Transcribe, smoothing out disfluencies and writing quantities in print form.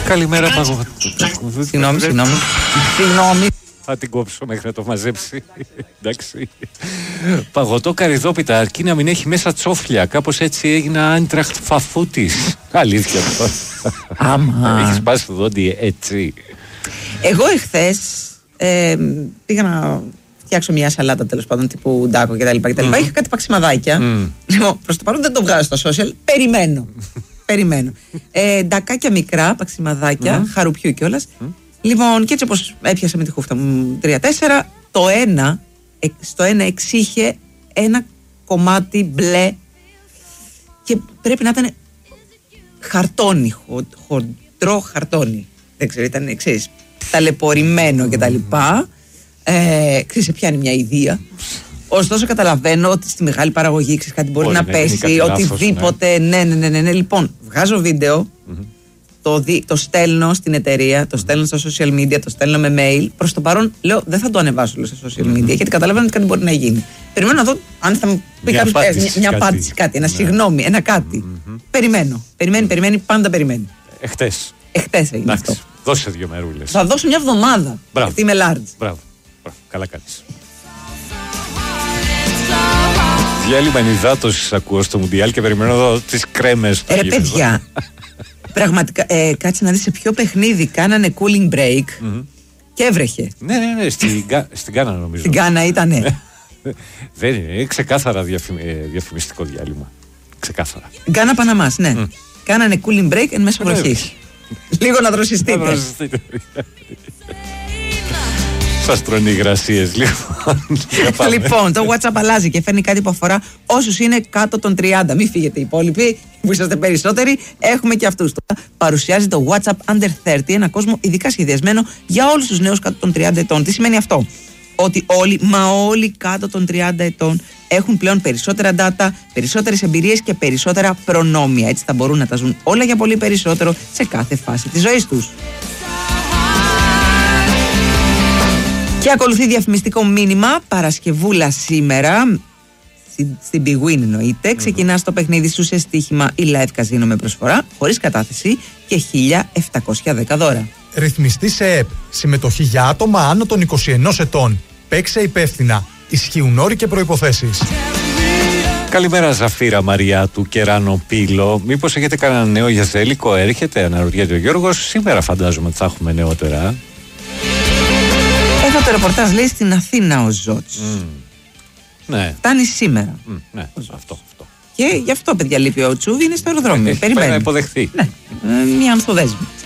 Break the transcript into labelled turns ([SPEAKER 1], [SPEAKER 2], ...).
[SPEAKER 1] Καλημέρα, Παγωτό.
[SPEAKER 2] Συγγνώμη.
[SPEAKER 1] Θα την κόψω μέχρι να το μαζέψει. Εντάξει. Παγωτό καρυδόπιτα, αρκεί να μην έχει μέσα τσόφλια. Κάπως έτσι έγινα Άιντραχτ Φαφούτης. Αλήθεια αυτό.
[SPEAKER 2] Άμα.
[SPEAKER 1] Έχεις πάσει το δόντι έτσι.
[SPEAKER 2] Εγώ εχθές πήγα να φτιάξω μια σαλάτα, τέλος πάντων, τύπου ντάκο κτλ. Είχα κάτι παξιμαδάκια. Λοιπόν, προς το παρόν δεν το βγάζω στα social. Περιμένω. Ντακάκια μικρά, παξιμαδάκια, χαρουπιού κιόλας. Λοιπόν, και έτσι όπως έπιασα με τη χούφτα μου 3-4, στο ένα εξήχε ένα κομμάτι μπλε και πρέπει να ήταν χαρτόνι, χοντρό χαρτόνι. Δεν ξέρω, ήταν εξής, ταλαιπωρημένο κτλ. Ξέρεις, σε πιάνει μια ιδέα. Ωστόσο καταλαβαίνω ότι στη μεγάλη παραγωγή ξέρεις, κάτι μπορεί να πέσει, οτιδήποτε. Ναι. Λοιπόν, βγάζω βίντεο, το στέλνω στην εταιρεία, το στέλνω στα social media, το στέλνω με mail. Προς το παρόν λέω δεν θα το ανεβάσω στα social media, γιατί καταλαβαίνω ότι κάτι μπορεί να γίνει. Περιμένω να δω αν θα μου πει μια απάντηση, κάτι, ένα συγγνώμη, ένα κάτι. Περιμένει, πάντα περιμένει.
[SPEAKER 1] Εχθές
[SPEAKER 2] έγινε αυτό.
[SPEAKER 1] Δώσε 2 μερούλες.
[SPEAKER 2] Θα δώσω μια εβδομάδα. Γιατί είμαι large.
[SPEAKER 1] Μπράβο. Καλά κάνεις. Διάλειμμα ενυδάτωσης ακούω στο Μουντιάλ και περιμένω εδώ τις κρέμες.
[SPEAKER 2] Παιδιά, πραγματικά, κάτσε να δεις σε ποιο παιχνίδι κάνανε cooling break και έβρεχε.
[SPEAKER 1] Ναι, στην Γκάνα νομίζω.
[SPEAKER 2] Στην Γκάνα ήτανε.
[SPEAKER 1] Δεν είναι ξεκάθαρα διαφημιστικό διάλειμμα. Ξεκάθαρα.
[SPEAKER 2] Γκάνα Παναμάς, ναι. Κάνανε cooling break εν μέσω βροχής. Λίγο να δροσιστείτε.
[SPEAKER 1] Σας τρώνε υγρασίες λίγο.
[SPEAKER 2] Λοιπόν, το WhatsApp αλλάζει και φέρνει κάτι που αφορά όσους είναι κάτω των 30. Μην φύγετε οι υπόλοιποι που είσαστε περισσότεροι. Έχουμε και αυτούς. Παρουσιάζει το WhatsApp Under 30, ένα κόσμο ειδικά σχεδιασμένο για όλους τους νέους κάτω των 30 ετών. Τι σημαίνει αυτό? Ότι όλοι κάτω των 30 ετών έχουν πλέον περισσότερα data, περισσότερες εμπειρίες και περισσότερα προνόμια. Έτσι θα μπορούν να τα ζουν όλα για πολύ περισσότερο σε κάθε φάση της ζωής τους. Και ακολουθεί διαφημιστικό μήνυμα. Παρασκευούλα σήμερα, στην Big Win εννοείται. Ξεκινά το παιχνίδι σου σε στοίχημα ή live καζίνο με προσφορά, χωρίς κατάθεση και 1.710 δώρα.
[SPEAKER 3] Ρυθμιστή σε ΕΠ. Συμμετοχή για άτομα άνω των 21 ετών. Παίξε υπεύθυνα. Ισχύουν όροι και προϋποθέσεις.
[SPEAKER 1] Καλημέρα Ζαφίρα Μαριά του Κεράνο Πύλο. Μήπως έχετε κανένα νέο για Ζέλικο? Έρχεται, αναρωτιέται ο Γιώργος. Σήμερα φαντάζομαι ότι θα έχουμε νεότερα.
[SPEAKER 2] Εδώ το ρεπορτάζ λέει στην Αθήνα ο Ζώτς.
[SPEAKER 1] Ναι.
[SPEAKER 2] Φτάνει σήμερα.
[SPEAKER 1] Ναι, αυτό.
[SPEAKER 2] Και γι' αυτό, παιδιά, λείπει ο Τσούβι, είναι στο αεροδρόμιο. Περιμένει.
[SPEAKER 1] Πάει να υποδεχθεί.
[SPEAKER 2] Ναι, μια ανθοδέσμη.